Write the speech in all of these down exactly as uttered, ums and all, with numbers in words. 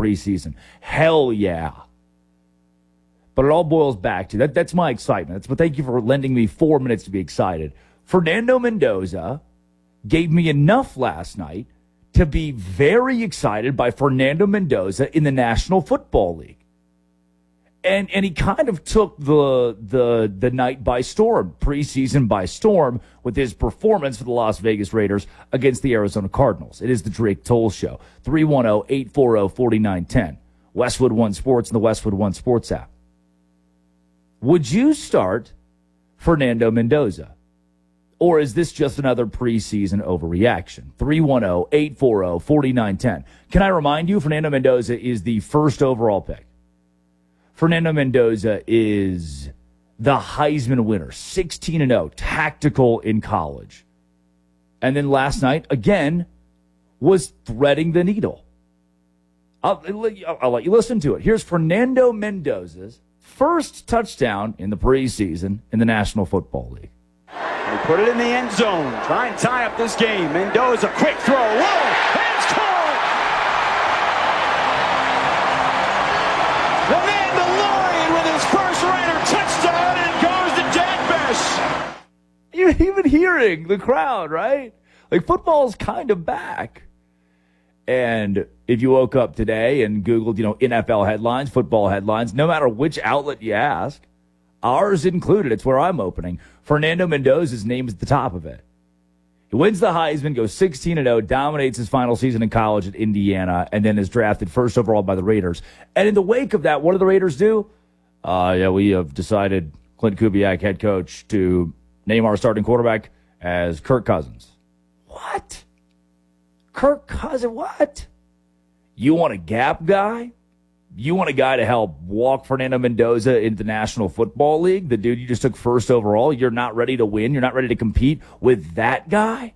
preseason. Hell yeah. But it all boils back to that. That's my excitement. That's, but thank you for lending me four minutes to be excited. Fernando Mendoza gave me enough last night to be very excited by Fernando Mendoza in the National Football League. And and he kind of took the the the night by storm, preseason by storm, with his performance for the Las Vegas Raiders against the Arizona Cardinals. It is the Drake Toll Show. three one zero, eight four zero, four nine one zero. Westwood One Sports and the Westwood One Sports app. Would you start Fernando Mendoza? Or is this just another preseason overreaction? three one zero, eight four zero, four nine one zero. Can I remind you, Fernando Mendoza is the first overall pick. Fernando Mendoza is the Heisman winner, sixteen and oh, tactical in college. And then last night, again, was threading the needle. I'll, I'll let you listen to it. Here's Fernando Mendoza's first touchdown in the preseason in the National Football League. They put it in the end zone. Try and tie up this game. Mendoza, quick throw. Whoa! And it's caught! The Mandalorian with his first Raider touchdown, and goes to Jack Bech. You're even hearing the crowd, right? Like, football's kind of back. And if you woke up today and Googled, you know, N F L headlines, football headlines, no matter which outlet you ask, ours included, it's where I'm opening, Fernando Mendoza's name is at the top of it. He wins the Heisman, goes sixteen and oh, dominates his final season in college at Indiana, and then is drafted first overall by the Raiders. And in the wake of that, what do the Raiders do? Uh, yeah, we have decided, Clint Kubiak, head coach, to name our starting quarterback as Kirk Cousins. What? Kirk Cousins, what? You want a gap guy? You want a guy to help walk Fernando Mendoza into the National Football League? The dude you just took first overall? You're not ready to win? You're not ready to compete with that guy?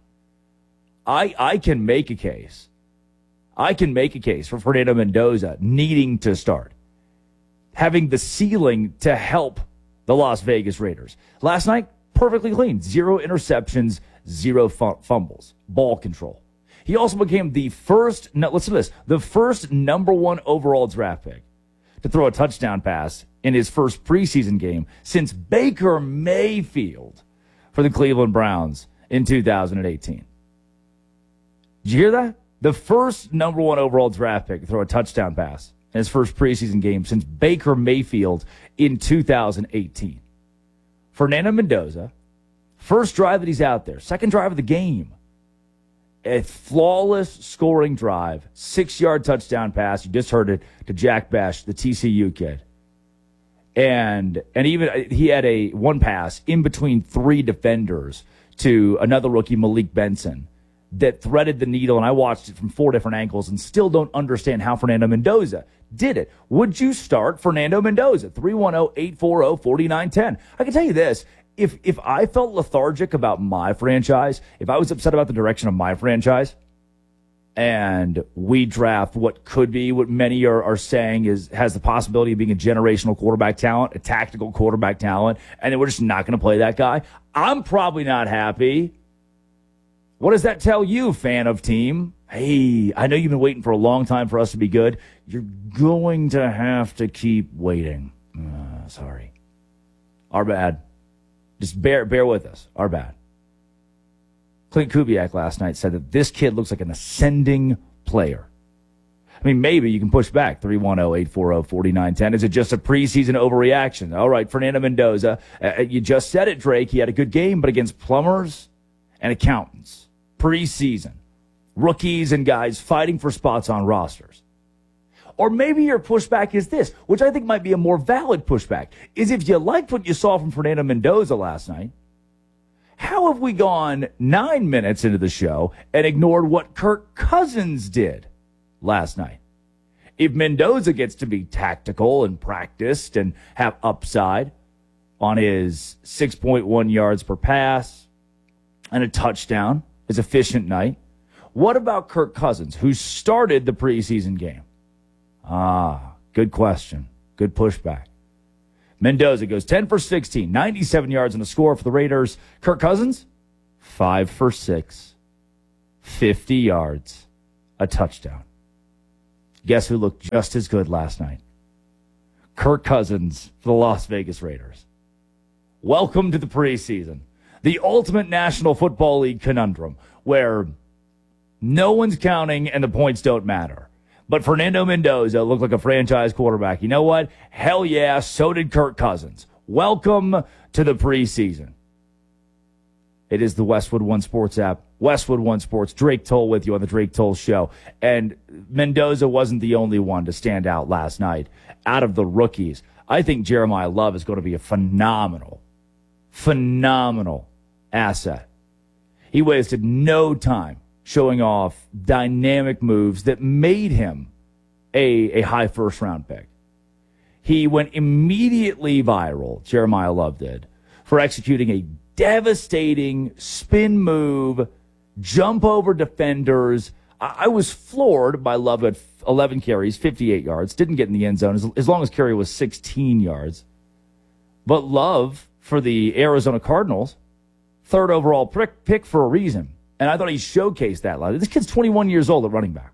I I can make a case. I can make a case for Fernando Mendoza needing to start. Having the ceiling to help the Las Vegas Raiders. Last night, perfectly clean. Zero interceptions, zero fumbles. Ball control. He also became the first, no, listen to this, the first number one overall draft pick to throw a touchdown pass in his first preseason game since Baker Mayfield for the Cleveland Browns in two thousand eighteen. Did you hear that? The first number one overall draft pick to throw a touchdown pass in his first preseason game since Baker Mayfield in two thousand eighteen. Fernando Mendoza, first drive that he's out there, second drive of the game. A flawless scoring drive, six-yard touchdown pass. You just heard it to Jack Bech, the T C U kid. And and even he had a one pass in between three defenders to another rookie, Malik Benson, that threaded the needle. And I watched it from four different angles and still don't understand how Fernando Mendoza did it. Would you start Fernando Mendoza? three one zero, eight four zero, four nine one zero. I can tell you this. If if I felt lethargic about my franchise, if I was upset about the direction of my franchise, and we draft what could be, what many are, are saying is has the possibility of being a generational quarterback talent, a tactical quarterback talent, and then we're just not going to play that guy, I'm probably not happy. What does that tell you, fan of team? Hey, I know you've been waiting for a long time for us to be good. You're going to have to keep waiting. Uh, sorry. Our bad. Just bear bear with us. Our bad. Clint Kubiak last night said that this kid looks like an ascending player. I mean, maybe you can push back. three one zero, eight four zero, four nine one zero. Is it just a preseason overreaction? All right, Fernando Mendoza. Uh, you just said it, Drake. He had a good game, but against plumbers and accountants. Preseason. Rookies and guys fighting for spots on rosters. Or maybe your pushback is this, which I think might be a more valid pushback, is if you liked what you saw from Fernando Mendoza last night, how have we gone nine minutes into the show and ignored what Kirk Cousins did last night? If Mendoza gets to be tactical and practiced and have upside on his six point one yards per pass and a touchdown, his efficient night, what about Kirk Cousins, who started the preseason game? Ah, good question. Good pushback. Mendoza goes ten for sixteen, ninety-seven yards and a score for the Raiders. Kirk Cousins, five for six, fifty yards, a touchdown. Guess who looked just as good last night? Kirk Cousins for the Las Vegas Raiders. Welcome to the preseason, the ultimate National Football League conundrum, where no one's counting and the points don't matter. But Fernando Mendoza looked like a franchise quarterback. You know what? Hell yeah, so did Kirk Cousins. Welcome to the preseason. It is the Westwood One Sports app. Westwood One Sports. Drake Toll with you on the Drake Toll Show. And Mendoza wasn't the only one to stand out last night. Out of the rookies, I think Jeremiah Love is going to be a phenomenal, phenomenal asset. He wasted no time showing off dynamic moves that made him a, a high first-round pick. He went immediately viral, Jeremiah Love did, for executing a devastating spin move, jump over defenders. I, I was floored by Love at eleven carries, fifty-eight yards, didn't get in the end zone as, as long as carry was sixteen yards. But Love, for the Arizona Cardinals, third overall pick, pick for a reason. And I thought he showcased that. This kid's twenty-one years old at running back.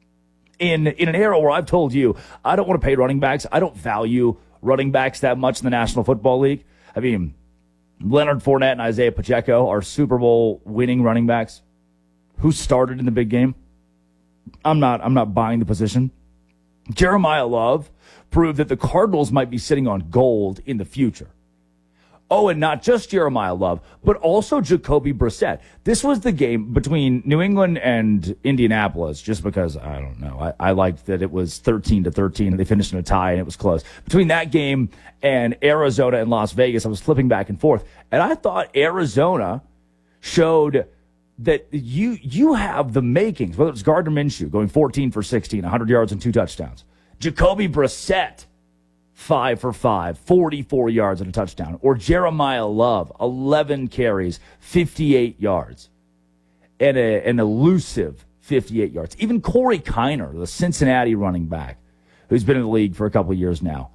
In in an era where I've told you, I don't want to pay running backs. I don't value running backs that much in the National Football League. I mean, Leonard Fournette and Isaiah Pacheco are Super Bowl winning running backs who started in the big game. I'm not, I'm not buying the position. Jeremiah Love proved that the Cardinals might be sitting on gold in the future. Oh, and not just Jeremiah Love, but also Jacoby Brissett. This was the game between New England and Indianapolis, just because, I don't know, I, I liked that it was thirteen to thirteen, and they finished in a tie, and it was close. Between that game and Arizona and Las Vegas, I was flipping back and forth, and I thought Arizona showed that you you have the makings, whether it's Gardner Minshew going fourteen for sixteen, one hundred yards and two touchdowns. Jacoby Brissett, five for five, forty-four yards and a touchdown. Or Jeremiah Love, eleven carries, fifty-eight yards. And a, an elusive fifty-eight yards. Even Corey Kiner, the Cincinnati running back, who's been in the league for a couple of years now,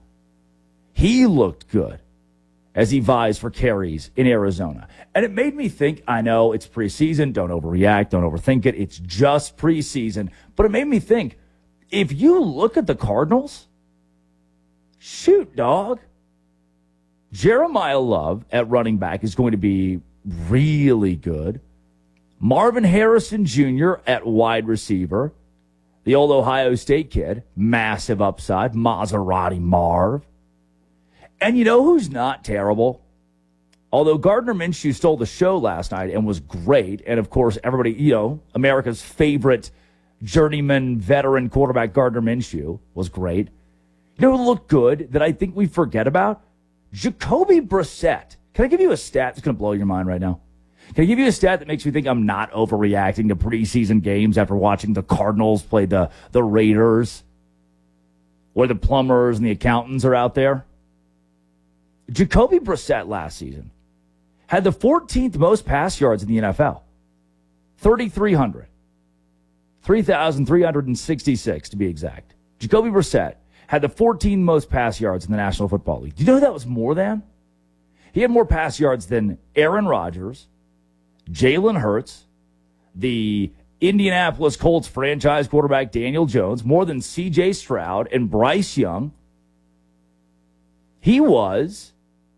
he looked good as he vies for carries in Arizona. And it made me think, I know it's preseason, don't overreact, don't overthink it, it's just preseason. But it made me think, if you look at the Cardinals, shoot, dog. Jeremiah Love at running back is going to be really good. Marvin Harrison Junior at wide receiver. The old Ohio State kid, massive upside, Maserati Marv. And you know who's not terrible? Although Gardner Minshew stole the show last night and was great, and of course everybody, you know, America's favorite journeyman veteran quarterback Gardner Minshew was great. You know who looked good that I think we forget about? Jacoby Brissett. Can I give you a stat that's going to blow your mind right now? Can I give you a stat that makes you think I'm not overreacting to preseason games after watching the Cardinals play the, the Raiders, where the plumbers and the accountants are out there? Jacoby Brissett last season had the fourteenth most pass yards in the N F L. thirty-three hundred. three thousand three hundred sixty-six to be exact. Jacoby Brissett had the fourteenth most pass yards in the National Football League. Do you know who that was more than? He had more pass yards than Aaron Rodgers, Jalen Hurts, the Indianapolis Colts franchise quarterback Daniel Jones, more than C J Stroud and Bryce Young. He was,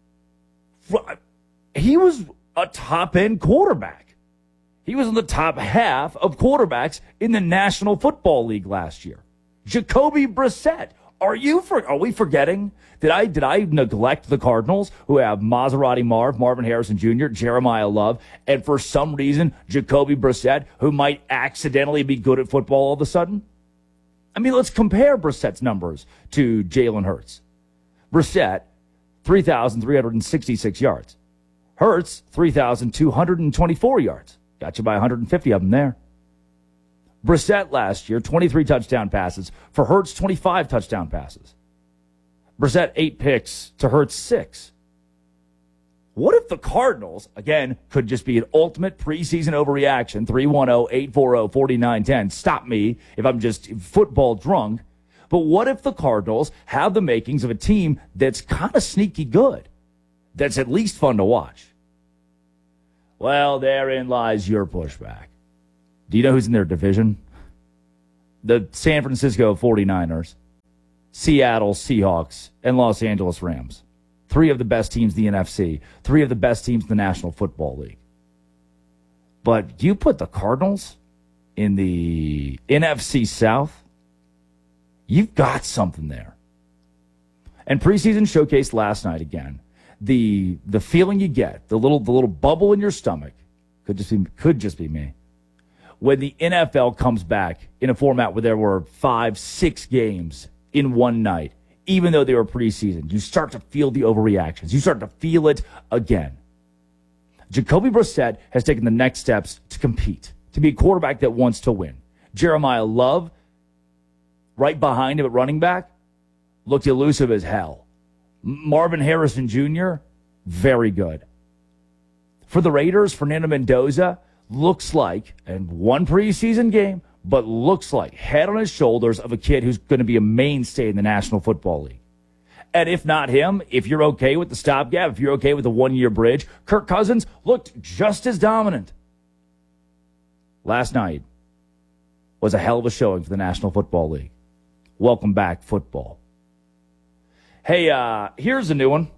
he was a top-end quarterback. He was in the top half of quarterbacks in the National Football League last year. Jacoby Brissett. Are you for, are we forgetting? Did I did I neglect the Cardinals, who have Maserati Marv, Marvin Harrison Junior, Jeremiah Love, and for some reason Jacoby Brissett, who might accidentally be good at football all of a sudden? I mean, let's compare Brissett's numbers to Jalen Hurts. Brissett, three thousand three hundred sixty-six yards. Hurts, three thousand two hundred twenty-four yards. Got you by one hundred fifty of them there. Brissett last year, twenty-three touchdown passes. For Hurts, twenty-five touchdown passes. Brissett, eight picks to Hurts, six. What if the Cardinals, again, could just be an ultimate preseason overreaction, three one zero, eight four zero, four nine one zero. Stop me if I'm just football drunk. But what if the Cardinals have the makings of a team that's kind of sneaky good, that's at least fun to watch? Well, therein lies your pushback. Do you know who's in their division? the San Francisco forty-niners, Seattle Seahawks, and Los Angeles Rams. Three of the best teams in the N F C. Three of the best teams in the National Football League. But you put the Cardinals in the N F C South, you've got something there. And preseason showcased last night again. The the feeling you get, the little the little bubble in your stomach, could just be could just be me. When the N F L comes back in a format where there were five, six games in one night, even though they were preseason, you start to feel the overreactions. You start to feel it again. Jacoby Brissett has taken the next steps to compete, to be a quarterback that wants to win. Jeremiah Love, right behind him at running back, looked elusive as hell. Marvin Harrison Junior, very good. For the Raiders, Fernando Mendoza looks like, and one preseason game, but looks like head on his shoulders of a kid who's going to be a mainstay in the National Football League. And if not him, if you're okay with the stopgap, if you're okay with the one-year bridge, Kirk Cousins looked just as dominant. Last night was a hell of a showing for the National Football League. Welcome back, football. Hey, uh, here's a new one.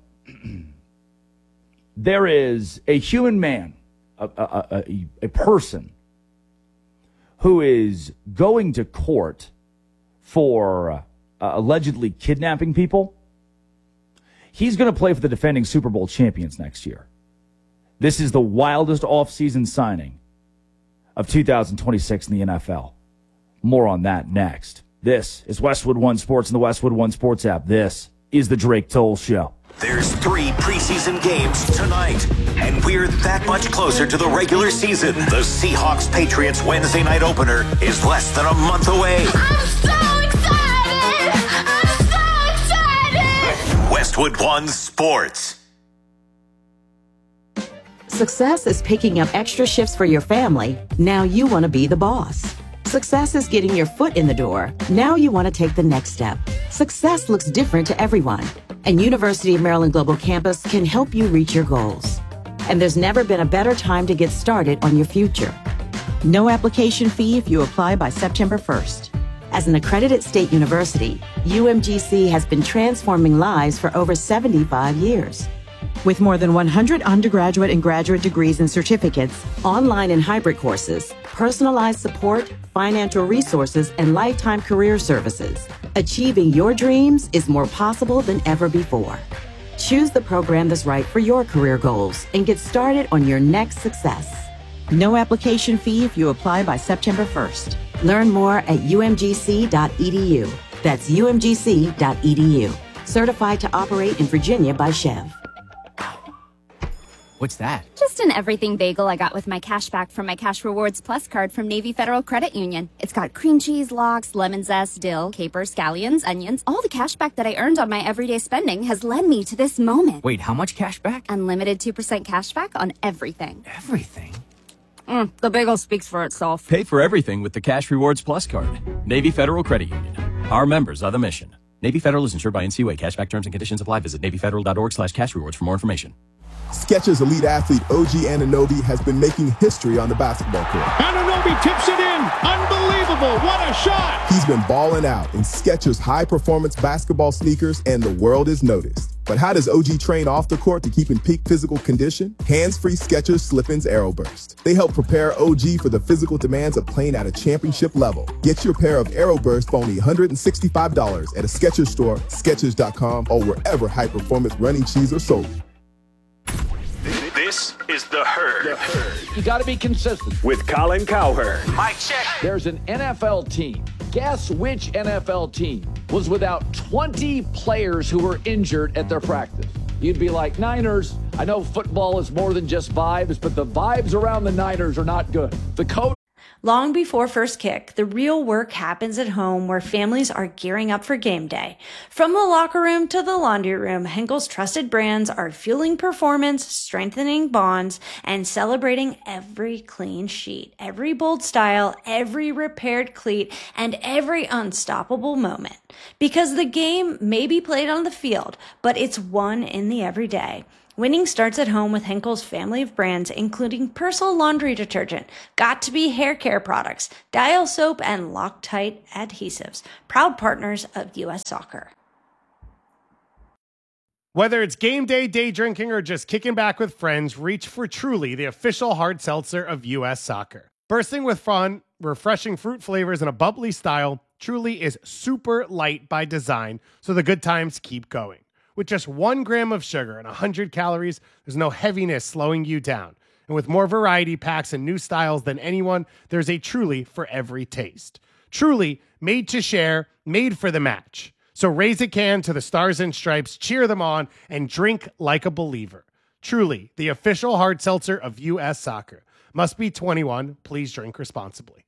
There is a human man, a, a, a, a person, who is going to court for uh, allegedly kidnapping people. He's going to play for the defending Super Bowl champions next year. This is the wildest offseason signing of two thousand twenty-six in the N F L. More on that next. This is Westwood One Sports and the Westwood One Sports app. This is the Drake Toll Show. There's three preseason games tonight, and we're that much closer to the regular season. The Seahawks-Patriots Wednesday night opener is less than a month away. I'm so excited! I'm so excited! Westwood One Sports. Success is picking up extra shifts for your family. Now you want to be the boss. Success is getting your foot in the door. Now you want to take the next step. Success looks different to everyone, and University of Maryland Global Campus can help you reach your goals. And there's never been a better time to get started on your future. No application fee if you apply by September first. As an accredited state university, U M G C has been transforming lives for over seventy-five years. With more than one hundred undergraduate and graduate degrees and certificates, online and hybrid courses, personalized support, financial resources, and lifetime career services, achieving your dreams is more possible than ever before. Choose the program that's right for your career goals and get started on your next success. No application fee if you apply by September first. Learn more at U M G C dot E D U. That's U M G C dot E D U. Certified to operate in Virginia by Chev. What's that? Just an everything bagel I got with my cash back from my Cash Rewards Plus card from Navy Federal Credit Union. It's got cream cheese, lox, lemon zest, dill, capers, scallions, onions. All the cash back that I earned on my everyday spending has led me to this moment. Wait, how much cash back? Unlimited two percent cash back on everything. Everything? Mm, the bagel speaks for itself. Pay for everything with the Cash Rewards Plus card. Navy Federal Credit Union. Our members are the mission. Navy Federal is insured by N C U A. Cashback terms and conditions apply. Visit Navy Federal dot org slash cash rewards for more information. Skechers elite athlete O G Anunoby has been making history on the basketball court. Anunoby tips it in. Unbelievable. What a shot. He's been balling out in Skechers high-performance basketball sneakers, and the world is noticed. But how does O G train off the court to keep in peak physical condition? Hands-free Skechers Slip-ins Aeroburst. They help prepare O G for the physical demands of playing at a championship level. Get your pair of Aeroburst for only one hundred sixty-five dollars at a Skechers store, Skechers dot com, or wherever high-performance running shoes are sold. This is The Herd. The Herd. You got to be consistent. With Colin Cowherd. Mike check. There's an N F L team. Guess which N F L team was without twenty players who were injured at their practice? You'd be like, Niners. I know football is more than just vibes, but the vibes around the Niners are not good. The coach. Long before first kick, the real work happens at home where families are gearing up for game day. From the locker room to the laundry room, Henkel's trusted brands are fueling performance, strengthening bonds, and celebrating every clean sheet, every bold style, every repaired cleat, and every unstoppable moment. Because the game may be played on the field, but it's won in the everyday. Winning starts at home with Henkel's family of brands, including Persil laundry detergent, Got2b hair care products, Dial soap, and Loctite adhesives. Proud partners of U S Soccer. Whether it's game day, day drinking, or just kicking back with friends, reach for Truly, the official hard seltzer of U S Soccer. Bursting with fun, refreshing fruit flavors, and a bubbly style, Truly is super light by design, so the good times keep going. With just one gram of sugar and one hundred calories, there's no heaviness slowing you down. And with more variety packs and new styles than anyone, there's a Truly for every taste. Truly, made to share, made for the match. So raise a can to the Stars and Stripes, cheer them on, and drink like a believer. Truly, the official hard seltzer of U S Soccer. Must be twenty-one. Please drink responsibly.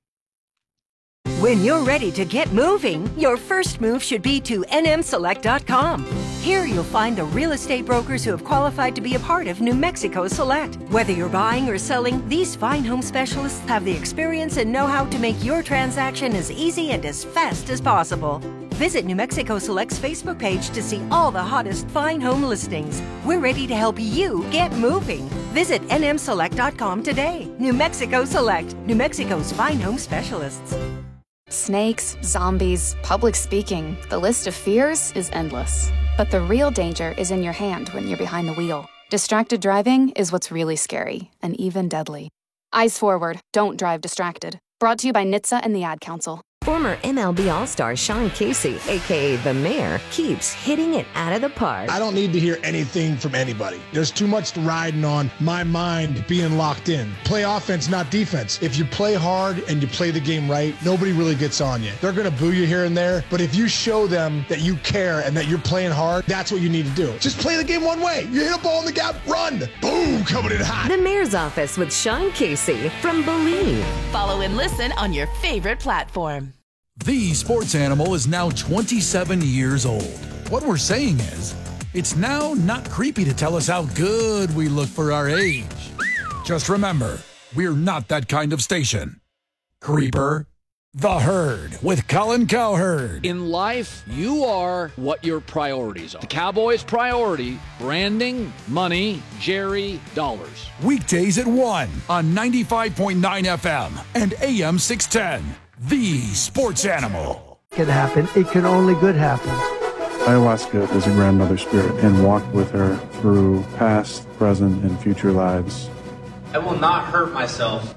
When you're ready to get moving, your first move should be to N M select dot com. Here you'll find the real estate brokers who have qualified to be a part of New Mexico Select. Whether you're buying or selling, these fine home specialists have the experience and know-how to make your transaction as easy and as fast as possible. Visit New Mexico Select's Facebook page to see all the hottest fine home listings. We're ready to help you get moving. Visit N M select dot com today. New Mexico Select, New Mexico's fine home specialists. Snakes, zombies, public speaking. The list of fears is endless. But the real danger is in your hand when you're behind the wheel. Distracted driving is what's really scary and even deadly. Eyes forward, don't drive distracted. Brought to you by N H T S A and the Ad Council. Former M L B All-Star Sean Casey, a k a. The Mayor, keeps hitting it out of the park. I don't need to hear anything from anybody. There's too much riding on my mind being locked in. Play offense, not defense. If you play hard and you play the game right, nobody really gets on you. They're going to boo you here and there, but if you show them that you care and that you're playing hard, that's what you need to do. Just play the game one way. You hit a ball in the gap, run. Boom, coming in hot. The Mayor's Office with Sean Casey from Believe. Follow and listen on your favorite platform. The Sports Animal is now twenty-seven years old. What we're saying is, it's now not creepy to tell us how good we look for our age. Just remember, we're not that kind of station. Creeper, The Herd with Colin Cowherd. In life, you are what your priorities are. The Cowboys' priority, branding, money, Jerry, dollars. Weekdays at one on ninety-five point nine F M and A M six ten. The Sports Animal. It can happen. It can only good happen. Ayahuasca is a grandmother spirit and walk with her through past, present, and future lives. I will not hurt myself.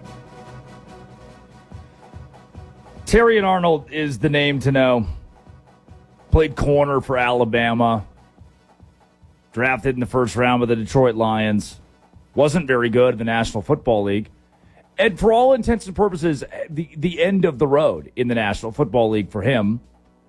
Terrion Arnold is the name to know. Played corner for Alabama. Drafted in the first round by the Detroit Lions. Wasn't very good in the National Football League. And for all intents and purposes, the, the end of the road in the National Football League for him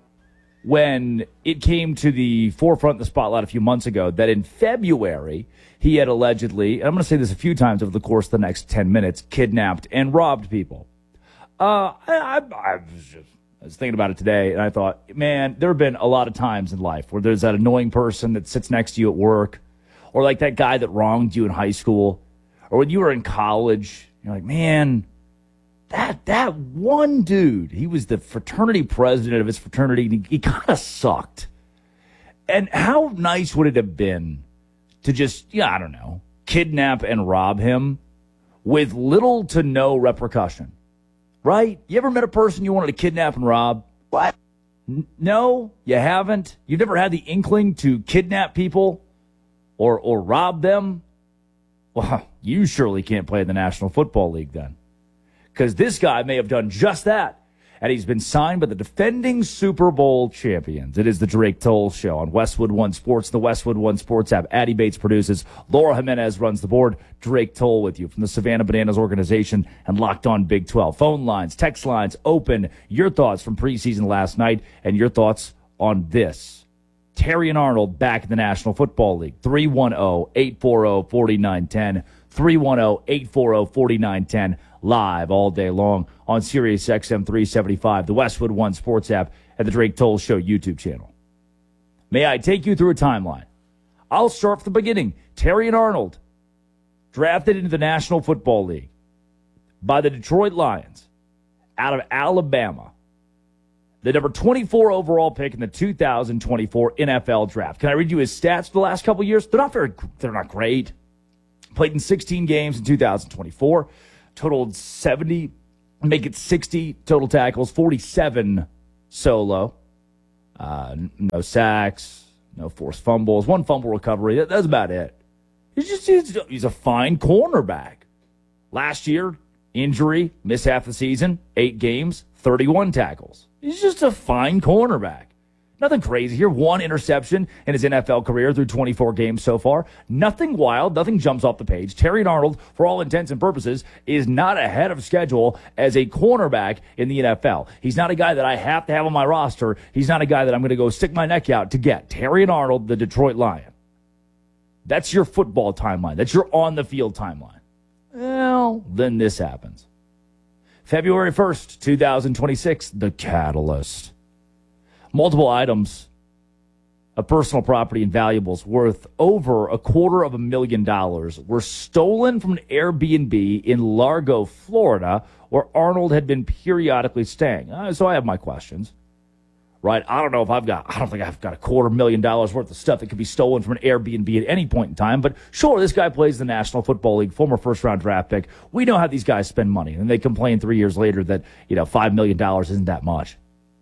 when it came to the forefront of the spotlight a few months ago that in February he had allegedly, and I'm going to say this a few times over the course of the next ten minutes, kidnapped and robbed people. Uh, I, I, I, was just, I was thinking about it today, and I thought, man, there have been a lot of times in life where there's that annoying person that sits next to you at work, or like that guy that wronged you in high school, or when you were in college. You're like, man, that that one dude, he was the fraternity president of his fraternity, and he, he kind of sucked. And how nice would it have been to just, yeah, I don't know, kidnap and rob him with little to no repercussion, right? You ever met a person you wanted to kidnap and rob? What? N- no, you haven't? You've never had the inkling to kidnap people or or rob them? Well, you surely can't play in the National Football League then. Because this guy may have done just that. And he's been signed by the defending Super Bowl champions. It is the Drake Toll Show on Westwood One Sports, the Westwood One Sports app. Addie Bates produces. Laura Jimenez runs the board. Drake Toll with you from the Savannah Bananas organization and Locked On Big twelve. Phone lines, text lines open. Your thoughts from preseason last night and your thoughts on this. Terrion Arnold back in the National Football League. three one zero, eight four zero, four nine one zero. three one zero, eight four zero, four nine one zero. Live all day long on Sirius X M three seventy-five, the Westwood One Sports app, and the Drake Toll Show YouTube channel. May I take you through a timeline? I'll start from the beginning. Terrion Arnold, drafted into the National Football League by the Detroit Lions out of Alabama. the number twenty-four overall pick in the two thousand twenty-four N F L draft. Can I read you his stats for the last couple of years? They're not very, they're not great. Played in sixteen games in two thousand twenty-four, totaled seventy, make it sixty total tackles, forty-seven solo, uh, no sacks, no forced fumbles, one fumble recovery. That, that's about it. He's just he's, he's a fine cornerback. Last year, injury, missed half the season, eight games, thirty-one tackles. He's just a fine cornerback. Nothing crazy here. One interception in his N F L career through twenty-four games so far. Nothing wild. Nothing jumps off the page. Terrion Arnold, for all intents and purposes, is not ahead of schedule as a cornerback in the N F L. He's not a guy that I have to have on my roster. He's not a guy that I'm going to go stick my neck out to get. Terrion Arnold, the Detroit Lion. That's your football timeline. That's your on-the-field timeline. Well, then this happens. February first, two thousand twenty-six, the catalyst. Multiple items of personal property and valuables worth over a quarter of a million dollars were stolen from an Airbnb in Largo, Florida, where Arnold had been periodically staying. Uh, so I have my questions, right? I don't know if I've got, I don't think I've got a quarter million dollars worth of stuff that could be stolen from an Airbnb at any point in time. But sure, this guy plays the National Football League, former first round draft pick. We know how these guys spend money. And they complain three years later that, you know, five million dollars isn't that much.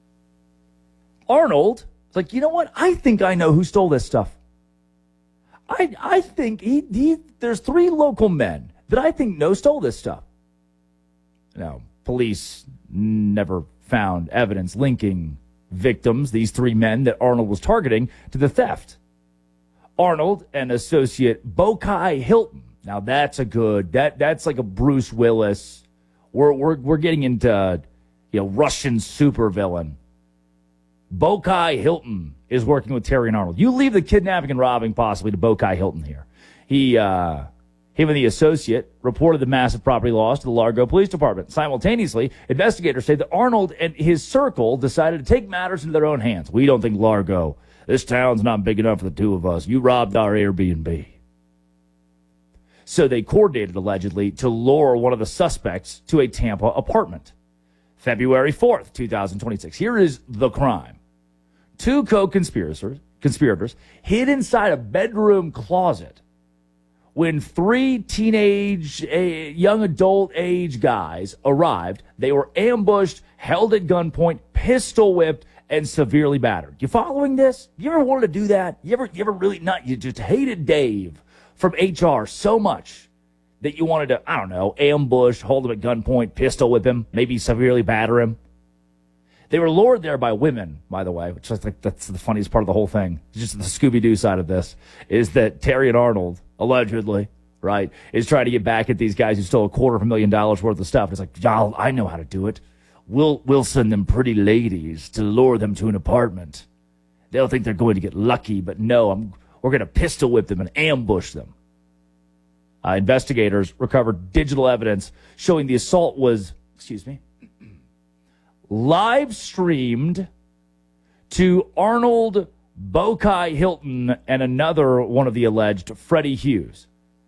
Arnold is like, you know what? I think I know who stole this stuff. I I think he, he there's three local men that I think know stole this stuff. Now, police never found evidence linking victims, these three men that Arnold was targeting, to the theft. Arnold and associate Bokai Hilton. Now that's a good, that that's like a Bruce Willis. We're we're we're getting into, you know, Russian supervillain. Bokai Hilton is working with Terrion Arnold. You leave the kidnapping and robbing possibly to Bokai Hilton here. He, uh, him and the associate reported the massive property loss to the Largo Police Department. Simultaneously, investigators say that Arnold and his circle decided to take matters into their own hands. We don't think Largo, this town's not big enough for the two of us. You robbed our Airbnb. So they coordinated, allegedly, to lure one of the suspects to a Tampa apartment. February fourth, two thousand twenty-six. Here is the crime. Two co-conspirators conspirators hid inside a bedroom closet when three teenage, uh, young adult age guys arrived. They were ambushed, held at gunpoint, pistol whipped, and severely battered. You following this? You ever wanted to do that? You ever, you ever really not? You just hated Dave from H R so much that you wanted to, I don't know, ambush, hold him at gunpoint, pistol whip him, maybe severely batter him. They were lured there by women, by the way, which I think that's the funniest part of the whole thing. Just the Scooby-Doo side of this is that Terrion Arnold, allegedly, right, is trying to get back at these guys who stole a quarter of a million dollars worth of stuff. It's like, y'all, I know how to do it. We'll, we'll send them pretty ladies to lure them to an apartment. They'll think they're going to get lucky, but no, I'm, we're going to pistol whip them and ambush them. Uh, investigators recovered digital evidence showing the assault was, excuse me, live streamed to Arnold, Bokai Hilton, and another one of the alleged, Freddie Hughes.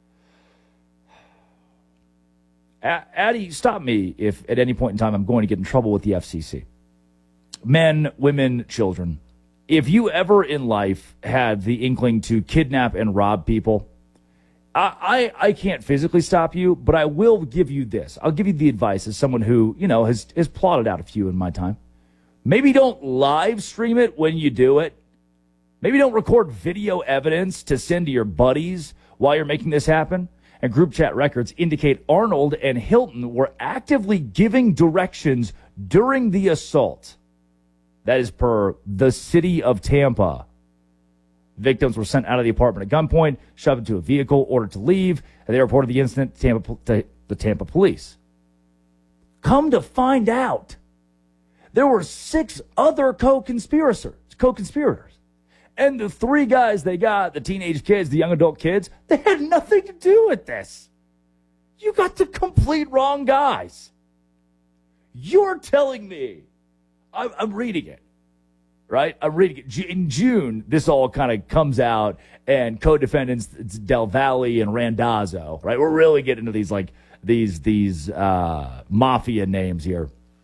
A- Addie, stop me if at any point in time I'm going to get in trouble with the F C C. Men, women, children. If you ever in life had the inkling to kidnap and rob people, I, I, I can't physically stop you, but I will give you this. I'll give you the advice as someone who, you know, has, has plotted out a few in my time. Maybe don't live stream it when you do it. Maybe don't record video evidence to send to your buddies while you're making this happen. And group chat records indicate Arnold and Hilton were actively giving directions during the assault. That is per the city of Tampa. Victims were sent out of the apartment at gunpoint, shoved into a vehicle, ordered to leave, and they reported the incident to, Tampa, to the Tampa police. Come to find out, there were six other co-conspirators, co-conspirators. And the three guys they got, the teenage kids, the young adult kids, they had nothing to do with this. You got the complete wrong guys. You're telling me, I'm, I'm reading it. Right? I'm reading it. In June, this all kind of comes out, and co-defendants, it's Del Valle and Randazzo, right? We're really getting into these, like, these, these, uh, mafia names here.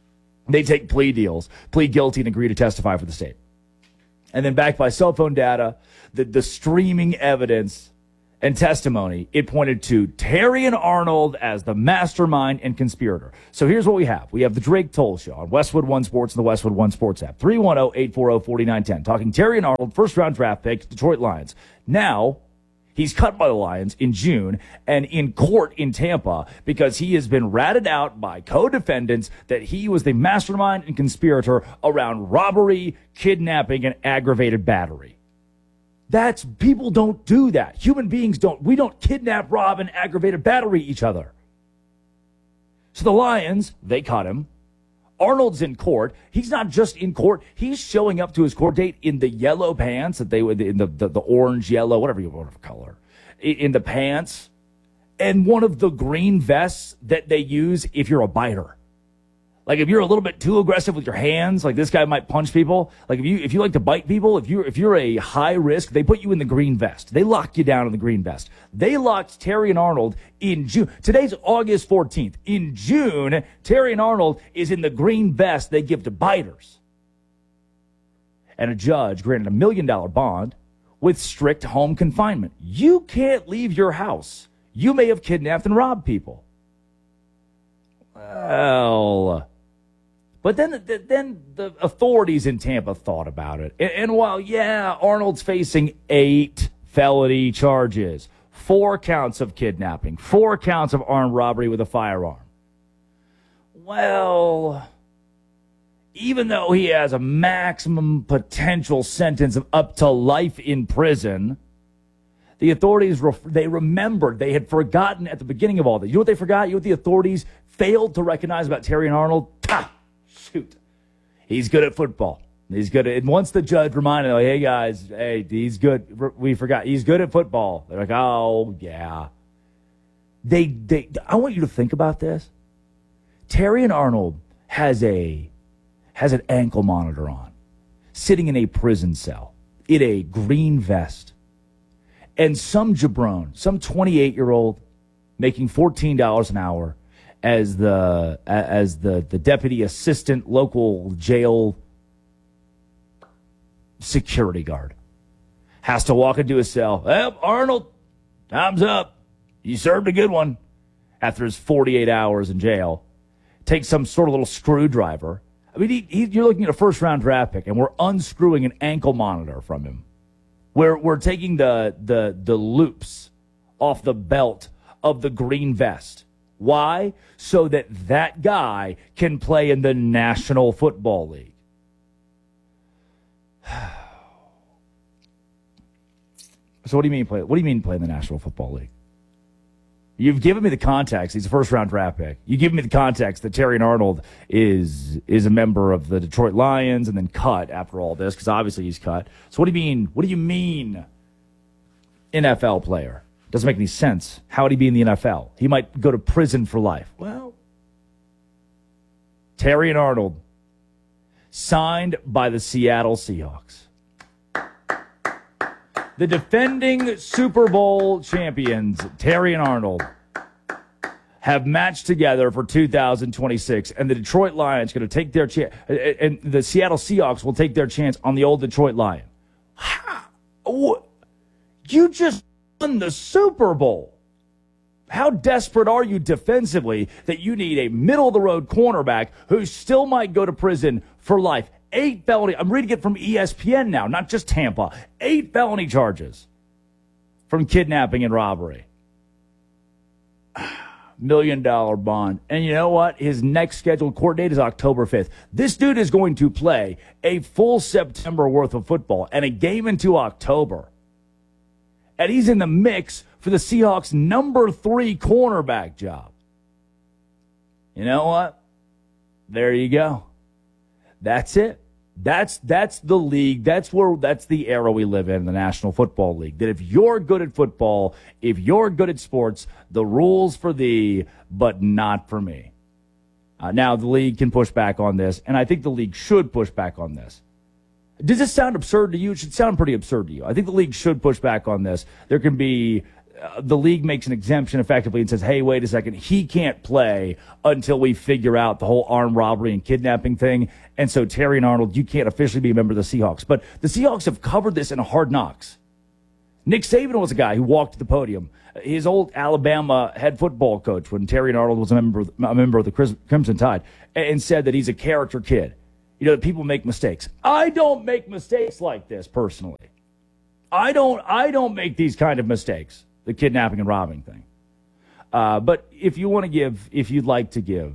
They take plea deals, plead guilty, and agree to testify for the state. And then backed by cell phone data, the, the streaming evidence and testimony, it pointed to Terrion Arnold as the mastermind and conspirator. So here's what we have. We have the Drake Toll Show on Westwood One Sports and the Westwood One Sports app. three one zero, eight four zero, four nine one zero. Talking Terrion Arnold, first-round draft pick, Detroit Lions. Now, he's cut by the Lions in June and in court in Tampa because he has been ratted out by co-defendants that he was the mastermind and conspirator around robbery, kidnapping, and aggravated battery. That's, people don't do that. Human beings don't. We don't kidnap, rob, and aggravated battery each other. So the Lions, they caught him. Arnold's in court. He's not just in court. He's showing up to his court date in the yellow pants that they would, in the, the, the orange, yellow, whatever you want to color, in the pants, and one of the green vests that they use if you're a biter. Like if you're a little bit too aggressive with your hands, like this guy might punch people. Like if you if you like to bite people, if you're if you're a high risk, they put you in the green vest. They lock you down in the green vest. They locked Terrion Arnold in June. Today's August fourteenth. In June, Terrion Arnold is in the green vest they give to biters. And a judge granted a million dollar bond with strict home confinement. You can't leave your house. You may have kidnapped and robbed people. Well, but then, then the authorities in Tampa thought about it. And, and while, yeah, Arnold's facing eight felony charges, four counts of kidnapping, four counts of armed robbery with a firearm. Well, even though he has a maximum potential sentence of up to life in prison, the authorities, they remembered, they had forgotten at the beginning of all this. You know what they forgot? You know what the authorities failed to recognize about Terrion Arnold? Ah, shoot. He's good at football. He's good at, and once the judge reminded them, like, hey, guys, hey, he's good. We forgot. He's good at football. They're like, oh, yeah. They, they, I want you to think about this. Terrion Arnold has a, has an ankle monitor on, sitting in a prison cell, in a green vest. And some jabron, some twenty-eight-year-old making fourteen dollars an hour as the as the, the deputy assistant local jail security guard has to walk into a cell. Well, Arnold, time's up. You served a good one. After his forty-eight hours in jail, take some sort of little screwdriver. I mean, he, he, you're looking at a first-round draft pick, and we're unscrewing an ankle monitor from him. We're, we're taking the, the, the loops off the belt of the green vest. Why? So that that guy can play in the National Football League. So what do you mean play? What do you mean play in the National Football League? You've given me the context. He's a first-round draft pick. You give me the context that Terrion Arnold is is a member of the Detroit Lions and then cut after all this, because obviously he's cut. So what do you mean? What do you mean N F L player? Doesn't make any sense. How would he be in the N F L? He might go to prison for life. Well, Terrion Arnold, signed by the Seattle Seahawks. The defending Super Bowl champions, Terrion Arnold, have matched together for two thousand twenty-six, and the Detroit Lions are going to take their chance, and the Seattle Seahawks will take their chance on the old Detroit Lion. You just won the Super Bowl. How desperate are you defensively that you need a middle-of-the-road cornerback who still might go to prison for life? Eight felony, I'm reading it from E S P N now, not just Tampa. Eight felony charges from kidnapping and robbery. Million dollar bond. And you know what? His next scheduled court date is October fifth. This dude is going to play a full September worth of football and a game into October. And he's in the mix for the Seahawks' number three cornerback job. You know what? There you go. That's it. That's that's the league. That's where that's the era we live in, the National Football League. That if you're good at football, if you're good at sports, the rules for thee, but not for me. Uh, now the league can push back on this, and I think the league should push back on this. Does this sound absurd to you? It should sound pretty absurd to you. I think the league should push back on this. There can be uh, the league makes an exemption effectively and says, hey, wait a second, he can't play until we figure out the whole armed robbery and kidnapping thing. And so Terrion Arnold, you can't officially be a member of the Seahawks. But the Seahawks have covered this in Hard Knocks. Nick Saban was a guy who walked to the podium. His old Alabama head football coach, when Terrion Arnold was a member, a member of the Crimson Tide, and said that he's a character kid. You know, that people make mistakes. I don't make mistakes like this personally. I don't I don't make these kind of mistakes, the kidnapping and robbing thing. Uh, but if you want to give, if you'd like to give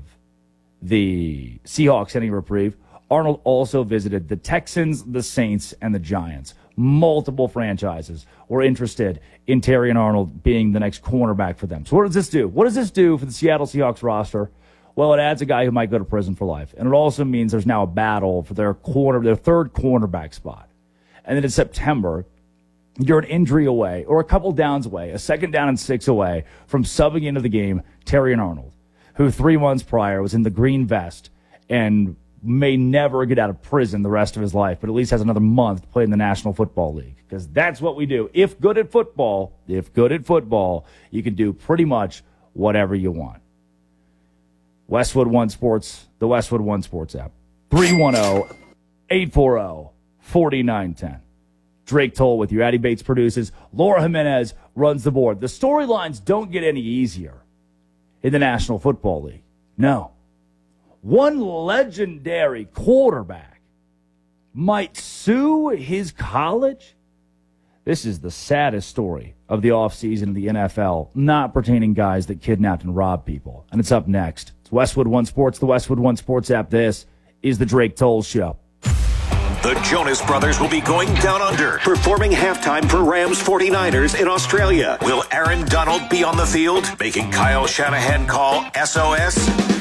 the Seahawks any reprieve, Arnold also visited the Texans, the Saints, and the Giants. Multiple franchises were interested in Terrion Arnold being the next cornerback for them. So what does this do? What does this do for the Seattle Seahawks roster? Well, it adds a guy who might go to prison for life. And it also means there's now a battle for their corner, their third cornerback spot. And then in September, you're an injury away or a couple downs away, a second down and six away from subbing into the game Terrion Arnold, who three months prior was in the green vest and may never get out of prison the rest of his life, but at least has another month to play in the National Football League. Because that's what we do. If good at football, if good at football, you can do pretty much whatever you want. Westwood One Sports, the Westwood One Sports app. three one zero, eight four zero, four nine one zero. Drake Toll with you. Addy Bates produces. Laura Jimenez runs the board. The storylines don't get any easier in the National Football League. No. One legendary quarterback might sue his college? This is the saddest story of the offseason of the N F L, not pertaining guys that kidnapped and robbed people. And it's up next. It's Westwood One Sports, the Westwood One Sports app. This is the Drake Toll Show. The Jonas Brothers will be going down under, performing halftime for Rams forty-niners in Australia. Will Aaron Donald be on the field, making Kyle Shanahan call S O S?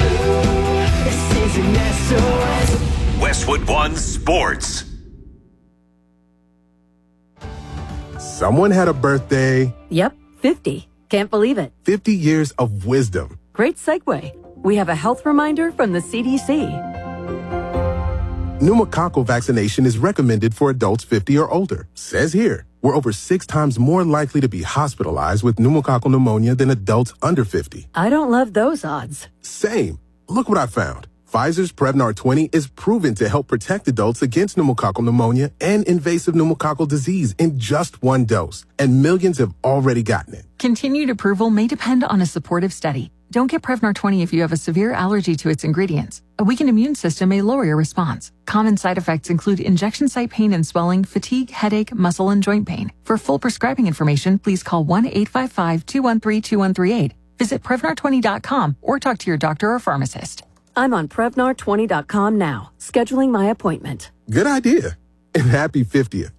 This is an S O S. Westwood One Sports. Someone had a birthday. Yep, fifty. Can't believe it. fifty years of wisdom. Great segue. We have a health reminder from the C D C. Pneumococcal vaccination is recommended for adults fifty or older. Says here, we're over six times more likely to be hospitalized with pneumococcal pneumonia than adults under fifty. I don't love those odds. Same. Look what I found. Pfizer's Prevnar twenty is proven to help protect adults against pneumococcal pneumonia and invasive pneumococcal disease in just one dose. And millions have already gotten it. Continued approval may depend on a supportive study. Don't get Prevnar twenty if you have a severe allergy to its ingredients. A weakened immune system may lower your response. Common side effects include injection site pain and swelling, fatigue, headache, muscle, and joint pain. For full prescribing information, please call one eight five five, two one three, two one three eight. Visit Prevnar twenty dot com or talk to your doctor or pharmacist. I'm on Prevnar twenty dot com now, scheduling my appointment. Good idea. And happy fiftieth.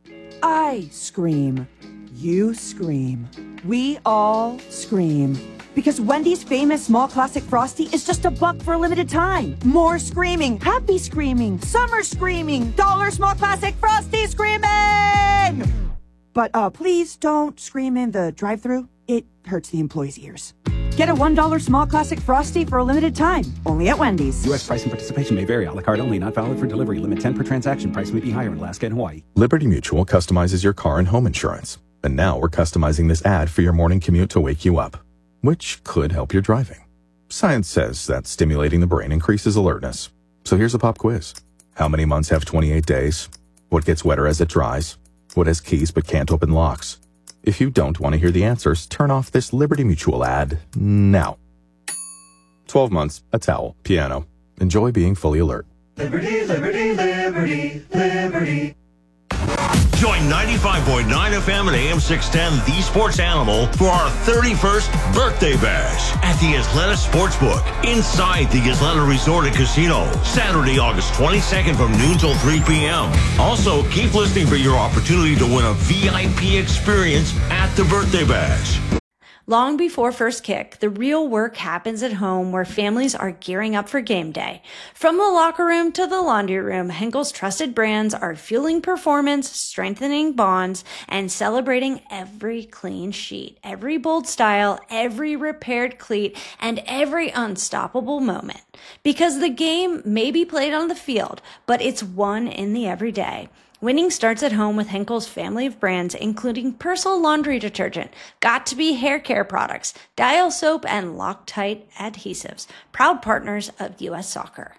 I scream. You scream. We all scream. Because Wendy's famous small classic Frosty is just a buck for a limited time. More screaming, happy screaming, summer screaming, dollar small classic Frosty screaming! But uh, please don't scream in the drive-thru. It hurts the employees' ears. Get a one dollar small classic Frosty for a limited time, only at Wendy's. U S price and participation may vary. A la carte only, not valid for delivery. Limit ten per transaction. Price may be higher in Alaska and Hawaii. Liberty Mutual customizes your car and home insurance. And now we're customizing this ad for your morning commute to wake you up, which could help your driving. Science says that stimulating the brain increases alertness. So here's a pop quiz. How many months have twenty-eight days? What gets wetter as it dries? What has keys but can't open locks? If you don't want to hear the answers, turn off this Liberty Mutual ad now. twelve months, a towel, piano. Enjoy being fully alert. Liberty, liberty, liberty, liberty. Join ninety-five point nine F M and A M six ten, The Sports Animal, for our thirty-first birthday bash at the Isleta Sportsbook inside the Isleta Resort and Casino, Saturday, August twenty-second from noon till three p.m. Also, keep listening for your opportunity to win a V I P experience at the birthday bash. Long before first kick, the real work happens at home where families are gearing up for game day. From the locker room to the laundry room, Henkel's trusted brands are fueling performance, strengthening bonds, and celebrating every clean sheet, every bold style, every repaired cleat, and every unstoppable moment. Because the game may be played on the field, but it's won in the everyday. Winning starts at home with Henkel's family of brands, including Persil laundry detergent, Got2b hair care products, Dial soap, and Loctite adhesives. Proud partners of U S Soccer.